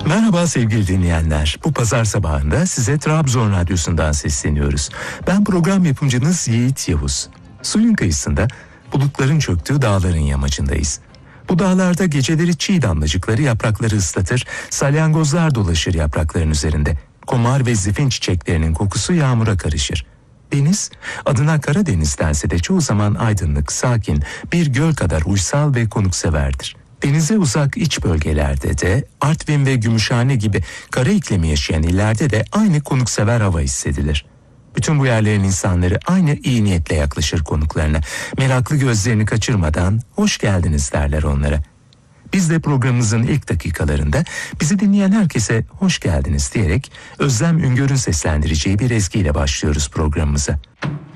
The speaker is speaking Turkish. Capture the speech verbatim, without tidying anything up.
Merhaba sevgili dinleyenler. Bu pazar sabahında size Trabzon Radyosu'ndan sesleniyoruz. Ben program yapımcınız Yiğit Yavuz. Suyun kıyısında, bulutların çöktüğü dağların yamacındayız. Bu dağlarda geceleri çiğ damlacıkları yaprakları ıslatır, salyangozlar dolaşır yaprakların üzerinde. Komar ve zifin çiçeklerinin kokusu yağmura karışır. Deniz, adına Karadeniz dense de çoğu zaman aydınlık, sakin, bir göl kadar uysal ve konukseverdir. Denize uzak iç bölgelerde de, Artvin ve Gümüşhane gibi kara iklimi yaşayan illerde de aynı konuksever hava hissedilir. Bütün bu yerlerin insanları aynı iyi niyetle yaklaşır konuklarına. Meraklı gözlerini kaçırmadan hoş geldiniz derler onlara. Biz de programımızın ilk dakikalarında bizi dinleyen herkese hoş geldiniz diyerek Özlem Üngör'ün seslendireceği bir ezgiyle başlıyoruz programımıza.